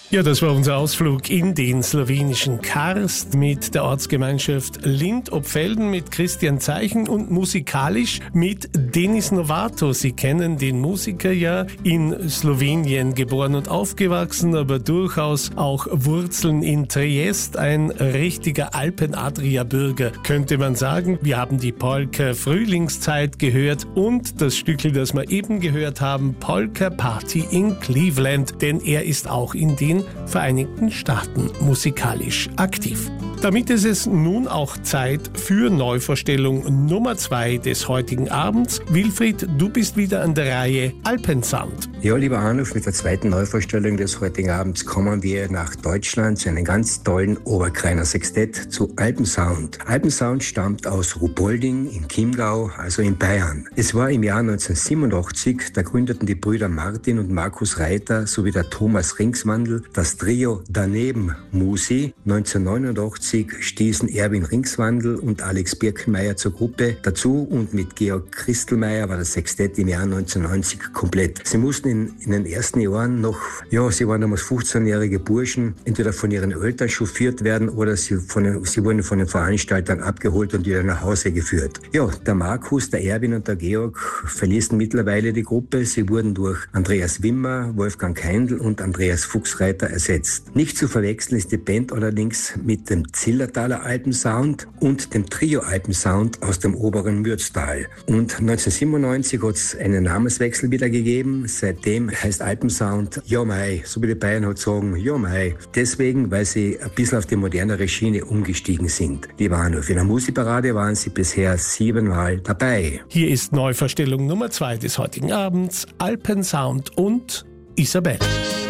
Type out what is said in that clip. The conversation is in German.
Ja, das war unser Ausflug in den slowenischen Karst mit der Ortsgemeinschaft Lind-Opfelden, mit Christian Zeichen und musikalisch mit Denis Novato. Sie kennen den Musiker ja, in Slowenien geboren und aufgewachsen, aber durchaus auch Wurzeln in Triest, ein richtiger Alpen-Adria-Bürger, könnte man sagen. Wir haben die Polka Frühlingszeit gehört und das Stückchen, das wir eben gehört haben, Polka Party in Cleveland, denn er ist auch in den Vereinigten Staaten musikalisch aktiv. Damit ist es nun auch Zeit für Neuvorstellung Nummer 2 des heutigen Abends. Wilfried, du bist wieder an der Reihe Alpensound. Ja, lieber Arnulf, mit der zweiten Neuvorstellung des heutigen Abends kommen wir nach Deutschland zu einem ganz tollen Oberkreiner Sextett, zu Alpensound. Alpensound stammt aus Ruhpolding im Chiemgau, also in Bayern. Es war im Jahr 1987, da gründeten die Brüder Martin und Markus Reiter sowie der Thomas Ringswandl das Trio Daneben Musi. 1989 stießen Erwin Ringswandl und Alex Birkenmeier zur Gruppe dazu und mit Georg Christelmeier war das Sextett im Jahr 1990 komplett. Sie mussten in den ersten Jahren noch, sie waren damals 15-jährige Burschen, entweder von ihren Eltern chauffiert werden oder sie wurden von den Veranstaltern abgeholt und wieder nach Hause geführt. Ja, der Markus, der Erwin und der Georg verließen mittlerweile die Gruppe. Sie wurden durch Andreas Wimmer, Wolfgang Keindl und Andreas Fuchsreiter ersetzt. Nicht zu verwechseln ist die Band allerdings mit dem Zillertaler Alpensound und dem Trio Alpensound aus dem oberen Mürztal. Und 1997 hat es einen Namenswechsel wieder gegeben. Seitdem heißt Alpensound Ja Mei, so wie die Bayern halt sagen, Ja Mei. Deswegen, weil sie ein bisschen auf die modernere Schiene umgestiegen sind. Lieber Arnulf, in der Musikparade waren sie bisher 7-mal dabei. Hier ist Neuvorstellung Nummer 2 des heutigen Abends, Alpensound und Isabel.